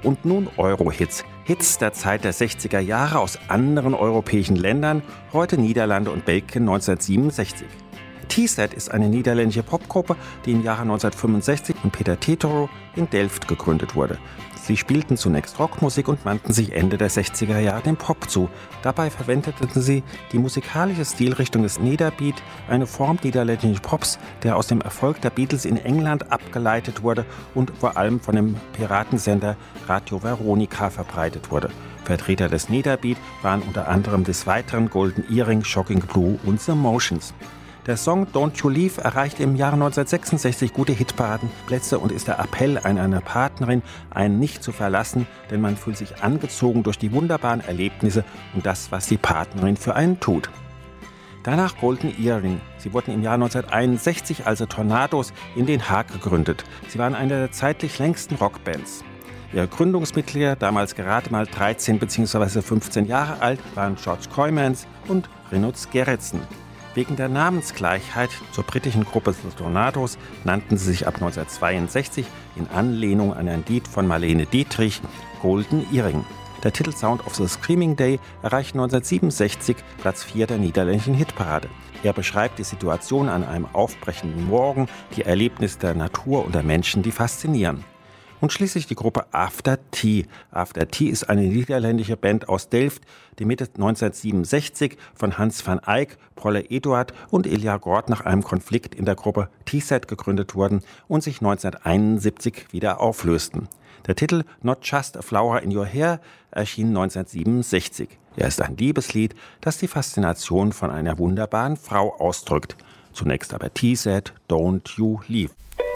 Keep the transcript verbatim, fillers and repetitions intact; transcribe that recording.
Und nun Euro-Hits. Hits der Zeit der sechziger Jahre aus anderen europäischen Ländern, heute Niederlande und Belgien neunzehnhundertsiebenundsechzig. T-Set ist eine niederländische Popgruppe, die im Jahre neunzehnhundertfünfundsechzig von Peter Tetoro in Delft gegründet wurde. Sie spielten zunächst Rockmusik und wandten sich Ende der sechziger Jahre dem Pop zu. Dabei verwendeten sie die musikalische Stilrichtung des Nederbeat, eine Form niederländischen Pops, der aus dem Erfolg der Beatles in England abgeleitet wurde und vor allem von dem Piratensender Radio Veronica verbreitet wurde. Vertreter des Nederbeat waren unter anderem des Weiteren Golden Earring, Shocking Blue und The Motions. Der Song Don't You Leave erreichte im Jahre neunzehnhundertsechsundsechzig gute Hitparadenplätze und ist der Appell an eine Partnerin, einen nicht zu verlassen, denn man fühlt sich angezogen durch die wunderbaren Erlebnisse und das, was die Partnerin für einen tut. Danach Golden Earring. Sie wurden im Jahr neunzehnhunderteinundsechzig als Tornados in Den Haag gegründet. Sie waren eine der zeitlich längsten Rockbands. Ihre Gründungsmitglieder, damals gerade mal dreizehn bzw. fünfzehn Jahre alt, waren George Kooijmans und Rinus Gerritsen. Wegen der Namensgleichheit zur britischen Gruppe The Tornados nannten sie sich ab neunzehnhundertzweiundsechzig in Anlehnung an ein Lied von Marlene Dietrich Golden Earring. Der Titel Sound of the Screaming Day erreichte neunzehnhundertsiebenundsechzig Platz vier der niederländischen Hitparade. Er beschreibt die Situation an einem aufbrechenden Morgen, die Erlebnisse der Natur und der Menschen, die faszinieren. Und schließlich die Gruppe After Tea. After Tea ist eine niederländische Band aus Delft, die Mitte neunzehnhundertsiebenundsechzig von Hans van Eyck, Prolle Eduard und Ilja Gort nach einem Konflikt in der Gruppe T-Set gegründet wurden und sich neunzehnhunderteinundsiebzig wieder auflösten. Der Titel Not Just a Flower in Your Hair erschien neunzehnhundertsiebenundsechzig. Er ist ein Liebeslied, das die Faszination von einer wunderbaren Frau ausdrückt. Zunächst aber T-Set, Don't You Leave.